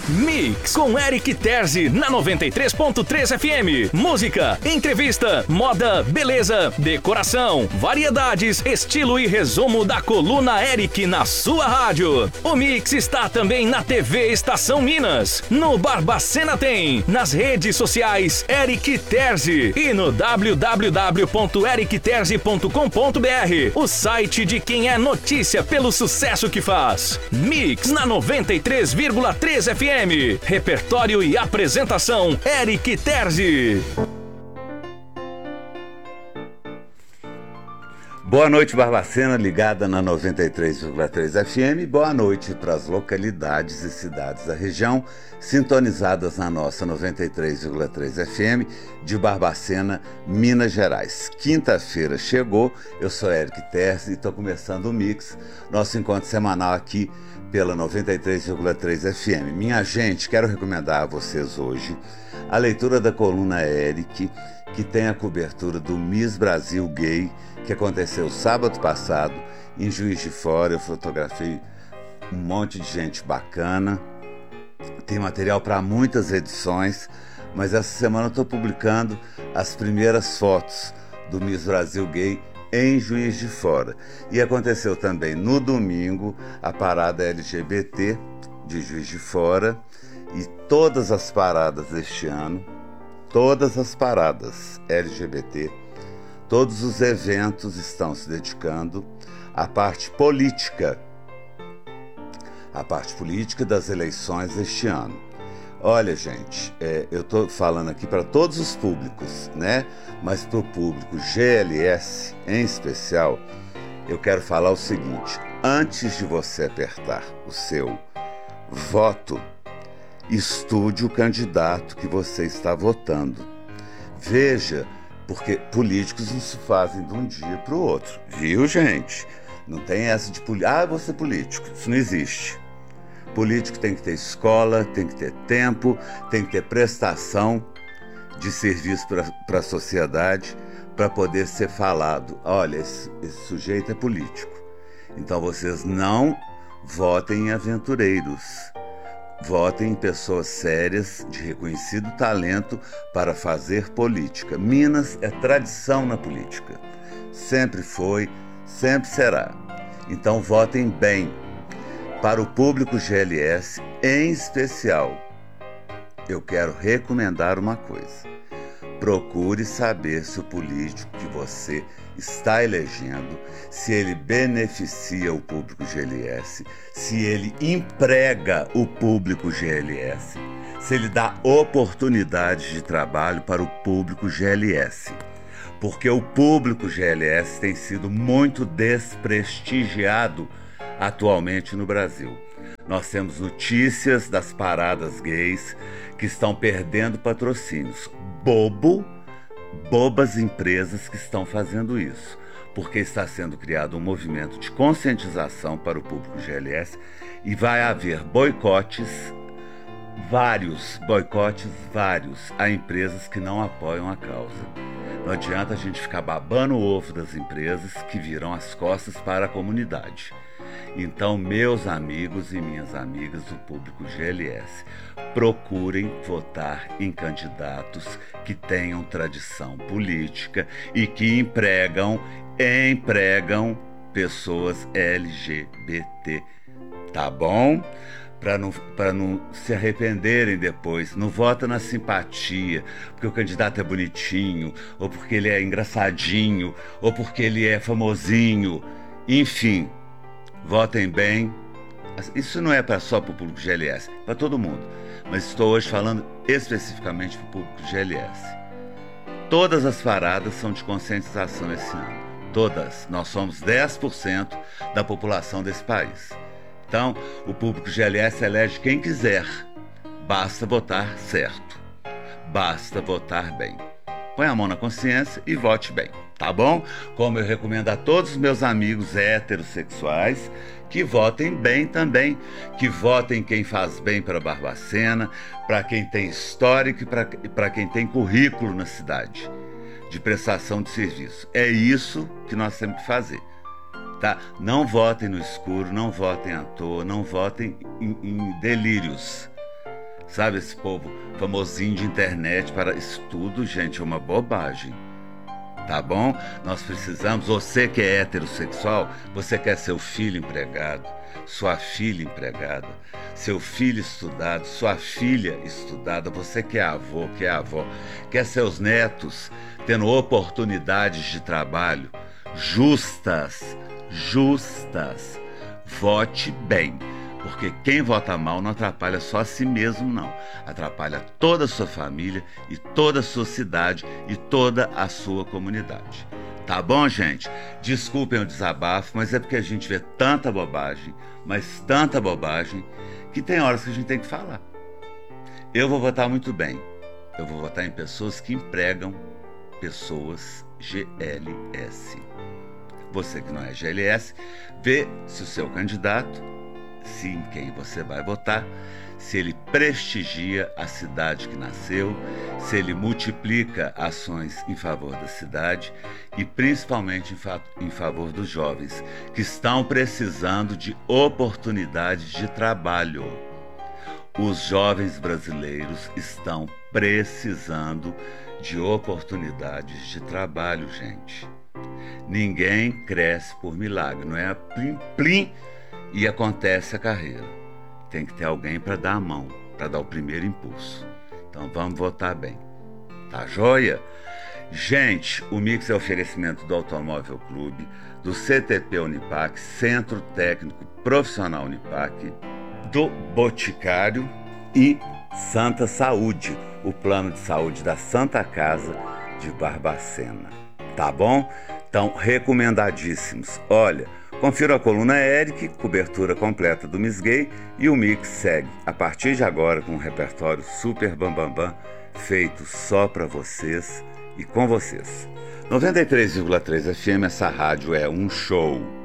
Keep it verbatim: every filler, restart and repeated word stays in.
Mix com Eric Terzi na noventa e três ponto três F M. Música, entrevista, moda, beleza, decoração, variedades, estilo e resumo da coluna Eric na sua rádio. O Mix está também na T V Estação Minas, no Barbacena tem, nas redes sociais Eric Terzi e no w w w ponto eric terzi ponto com ponto b r, o site de quem é notícia pelo sucesso que faz. Mix na noventa e três vírgula três F M. Repertório e apresentação, Eric Terzi. Boa noite, Barbacena, ligada na noventa e três vírgula três F M. Boa noite para as localidades e cidades da região, sintonizadas na nossa noventa e três vírgula três F M de Barbacena, Minas Gerais. Quinta-feira chegou, eu sou Eric Terzi e estou começando o Mix, nosso encontro semanal aqui pela noventa e três vírgula três F M. Minha gente, quero recomendar a vocês hoje a leitura da coluna Eric, que tem a cobertura do Miss Brasil Gay, que aconteceu sábado passado em Juiz de Fora. Eu fotografei um monte de gente bacana, tem material para muitas edições, mas essa semana eu estou publicando as primeiras fotos do Miss Brasil Gay em Juiz de Fora. E aconteceu também no domingo a parada L G B T de Juiz de Fora, e todas as paradas deste ano, todas as paradas L G B T, todos os eventos estão se dedicando à parte política, à parte política das eleições deste ano. Olha, gente, é, eu estou falando aqui para todos os públicos, né? Mas para o público G L S em especial, eu quero falar o seguinte: antes de você apertar o seu voto, estude o candidato que você está votando. Veja, porque políticos não se fazem de um dia para o outro, viu, gente? Não tem essa de político. Ah, você é político. Isso não existe. Político tem que ter escola, tem que ter tempo, tem que ter prestação de serviço para a sociedade para poder ser falado. Olha, esse, esse sujeito é político. Então vocês não votem em aventureiros. Votem em pessoas sérias, de reconhecido talento para fazer política. Minas é tradição na política. Sempre foi, sempre será. Então votem bem. Para o público G L S, em especial, eu quero recomendar uma coisa. Procure saber se o político que você está elegendo, se ele beneficia o público G L S, se ele emprega o público G L S, se ele dá oportunidades de trabalho para o público G L S. Porque o público G L S tem sido muito desprestigiado atualmente no Brasil. Nós temos notícias das paradas gays que estão perdendo patrocínios. Bobo, bobas empresas que estão fazendo isso, porque está sendo criado um movimento de conscientização para o público G L S e vai haver boicotes, vários boicotes, vários, a empresas que não apoiam a causa. Não adianta a gente ficar babando o ovo das empresas que viram as costas para a comunidade. Então, meus amigos e minhas amigas do público G L S, procurem votar em candidatos que tenham tradição política e que empregam, empregam pessoas L G B T, tá bom? Para não, para não se arrependerem depois. Não vota na simpatia, porque o candidato é bonitinho, ou porque ele é engraçadinho, ou porque ele é famosinho. Enfim, votem bem. Isso não é para só para o público G L S, para todo mundo. Mas estou hoje falando especificamente para o público G L S. Todas as paradas são de conscientização esse ano. Todas. Nós somos dez por cento da população desse país. Então, o público G L S elege quem quiser. Basta votar certo. Basta votar bem. Põe a mão na consciência e vote bem, tá bom? Como eu recomendo a todos os meus amigos heterossexuais que votem bem também, que votem quem faz bem para Barbacena, para quem tem histórico e para quem tem currículo na cidade de prestação de serviço. É isso que nós temos que fazer. Tá? Não votem no escuro, não votem à toa, não votem em, em delírios. Sabe, esse povo famosinho de internet para estudo, gente, é uma bobagem. Tá bom? Nós precisamos, você que é heterossexual, você quer seu filho empregado, sua filha empregada, seu filho estudado, sua filha estudada, você que é avô, que é avó, quer seus netos tendo oportunidades de trabalho justas, justas. Vote bem, porque quem vota mal não atrapalha só a si mesmo, não. Atrapalha toda a sua família e toda a sua cidade e toda a sua comunidade. Tá bom, gente? Desculpem o desabafo, mas é porque a gente vê tanta bobagem, mas tanta bobagem, que tem horas que a gente tem que falar. Eu vou votar muito bem. Eu vou votar em pessoas que empregam pessoas G L S. Você que não é G L S, vê se o seu candidato, se em quem você vai votar, se ele prestigia a cidade que nasceu, se ele multiplica ações em favor da cidade e principalmente em, fa- em favor dos jovens que estão precisando de oportunidades de trabalho. Os jovens brasileiros estão precisando de oportunidades de trabalho, gente. Ninguém cresce por milagre, não é plim plim e acontece a carreira. Tem que ter alguém para dar a mão, para dar o primeiro impulso. Então vamos votar bem. Tá joia? Gente, o Mix é oferecimento do Automóvel Clube, do C T P Unipac, Centro Técnico Profissional Unipac, do Boticário e Santa Saúde, o plano de saúde da Santa Casa de Barbacena. Tá bom? Então, recomendadíssimos. Olha, confira a coluna Eric, cobertura completa do Miss Gay, e o Mix segue, a partir de agora, com um repertório super bambambam, bam, bam, feito só para vocês e com vocês. noventa e três vírgula três F M, essa rádio é um show.